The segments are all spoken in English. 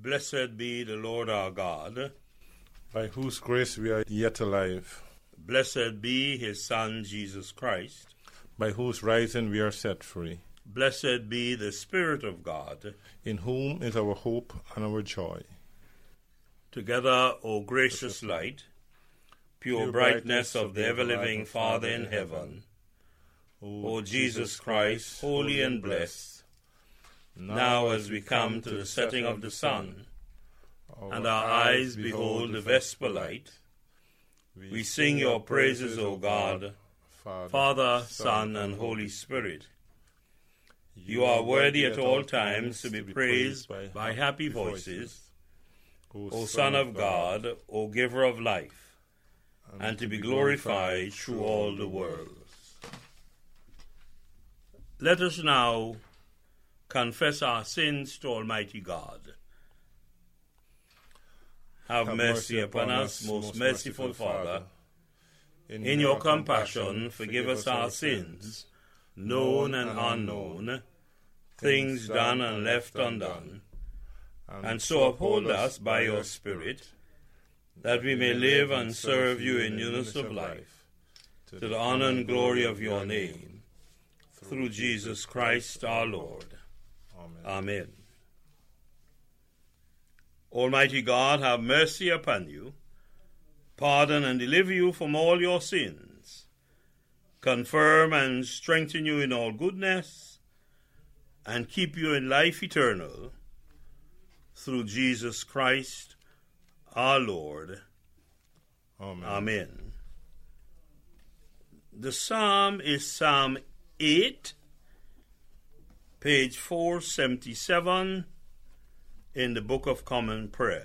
Blessed be the Lord our God, by whose grace we are yet alive, blessed be his Son Jesus Christ, by whose rising we are set free, blessed be the Spirit of God, in whom is our hope and our joy. Together, O gracious light, pure brightness of the ever-living Father in heaven, O Jesus Christ, holy and blessed, now as we come to the setting of the sun, and our eyes behold the vesper light, we sing your praises, O God, Father, Son, and Holy Spirit. You are worthy at all times to be praised by happy voices, O Son of God, O Giver of life, and to be glorified through all the worlds. Let us now confess our sins to Almighty God. Have mercy upon us, most merciful Father. In your compassion, forgive us our sins, known and unknown, things done and left undone, and so uphold us by your Spirit, that we may live and serve you in newness of life, to the honor and glory of your name, through Jesus Christ our Lord. Amen. Almighty God, have mercy upon you, pardon and deliver you from all your sins, confirm and strengthen you in all goodness, and keep you in life eternal, through Jesus Christ our Lord. Amen. Amen. The psalm is Psalm 8, page 477 in the Book of Common Prayer.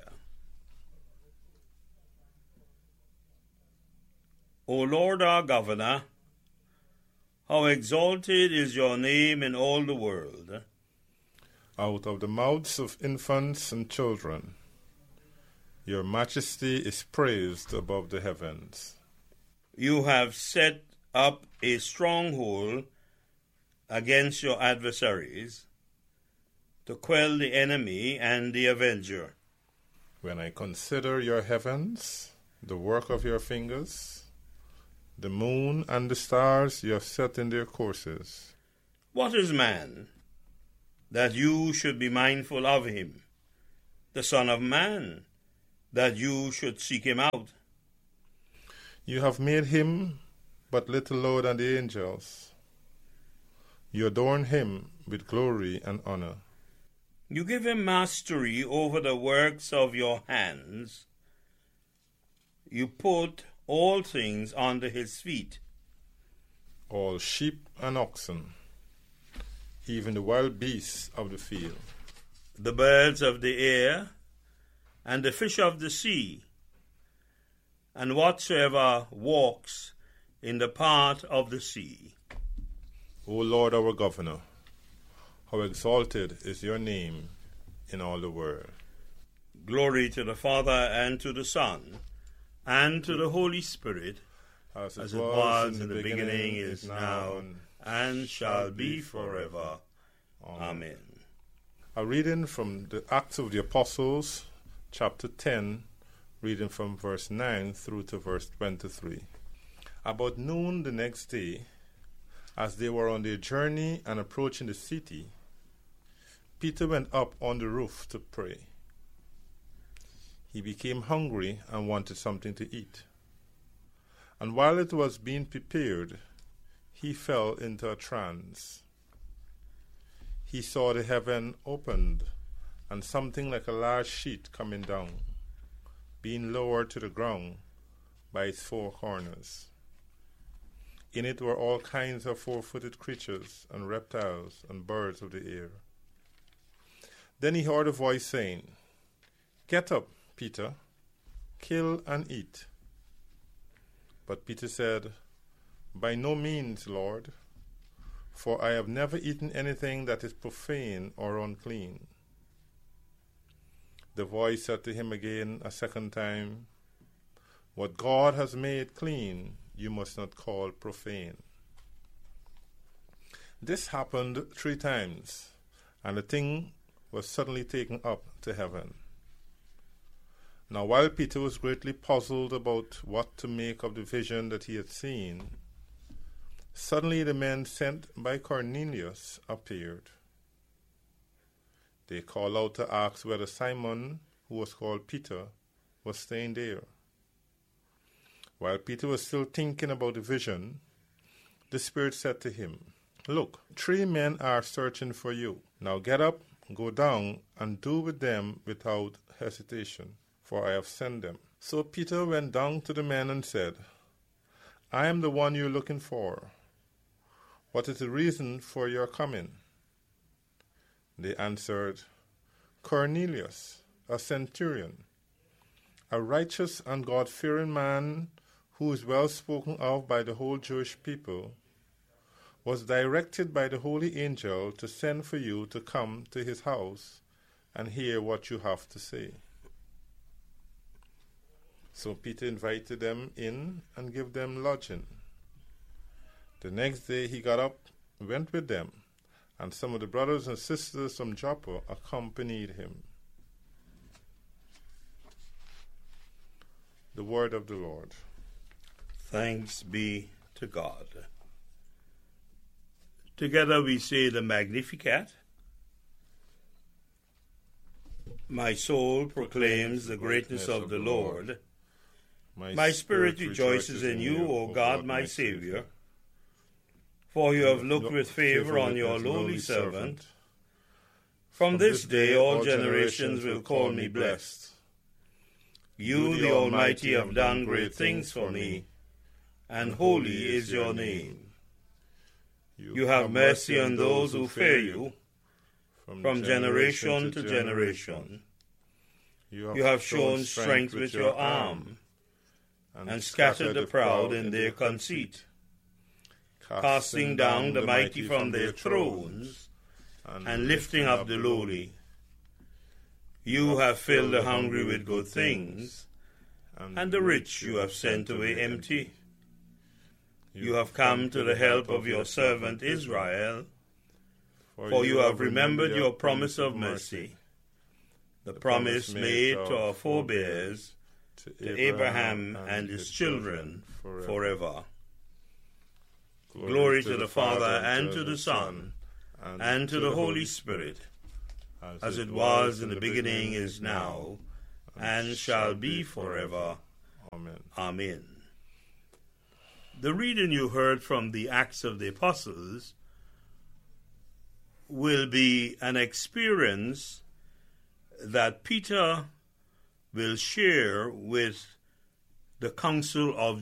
O Lord our Governor, how exalted is your name in all the world. Out of the mouths of infants and children, your majesty is praised above the heavens. You have set up a stronghold against your adversaries, to quell the enemy and the avenger. When I consider your heavens, the work of your fingers, the moon and the stars you have set in their courses. What is man, that you should be mindful of him? The Son of Man, that you should seek him out? You have made him but little lower than the angels. You adorn him with glory and honor. You give him mastery over the works of your hands. You put all things under his feet. All sheep and oxen, even the wild beasts of the field, the birds of the air, and the fish of the sea, and whatsoever walks in the path of the sea. O Lord our Governor, how exalted is your name in all the world. Glory to the Father, and to the Son, and to the Holy Spirit, as it was in the beginning, is now, and shall be forever. Amen. A reading from the Acts of the Apostles, chapter 10, reading from verse 9 through to verse 23. About noon the next day, as they were on their journey and approaching the city, Peter went up on the roof to pray. He became hungry and wanted something to eat. And while it was being prepared, he fell into a trance. He saw the heaven opened and something like a large sheet coming down, being lowered to the ground by its four corners. In it were all kinds of four-footed creatures and reptiles and birds of the air. Then he heard a voice saying, "Get up, Peter, kill and eat." But Peter said, "By no means, Lord, for I have never eaten anything that is profane or unclean." The voice said to him again a second time, "What God has made clean, you must not call profane." This happened 3 times, and the thing was suddenly taken up to heaven. Now while Peter was greatly puzzled about what to make of the vision that he had seen, suddenly the men sent by Cornelius appeared. They called out to ask whether Simon, who was called Peter, was staying there. While Peter was still thinking about the vision, the Spirit said to him, "Look, 3 men are searching for you. Now get up, go down, and do with them without hesitation, for I have sent them." So Peter went down to the men and said, "I am the one you're looking for. What is the reason for your coming?" They answered, "Cornelius, a centurion, a righteous and God-fearing man who is well spoken of by the whole Jewish people, was directed by the holy angel to send for you to come to his house and hear what you have to say." So Peter invited them in and gave them lodging. The next day he got up, went with them, and some of the brothers and sisters from Joppa accompanied him. The word of the Lord. Thanks be to God. Together we say the Magnificat. My soul proclaims the greatness of the Lord. My spirit rejoices in you, O God, my Saviour. For you have looked with favor on your lowly servant. From this day all generations will call me blessed. You, the Almighty, have done great things for me, and holy is your name. You have mercy on those who fear you, from generation to generation. You have shown strength with your arm, and scattered the proud in their conceit, casting down the mighty from their thrones, and lifting up the lowly. You have filled the hungry with good things, and the rich you have sent away empty. You have come to the help of your servant Israel, for you have remembered your promise of mercy, the promise made to our forebears, to Abraham and his children forever. Glory to the Father, and to the Son, and to the Holy Spirit, as it was in the beginning, is now, and shall be forever. Amen. Amen. The reading you heard from the Acts of the Apostles will be an experience that Peter will share with the council of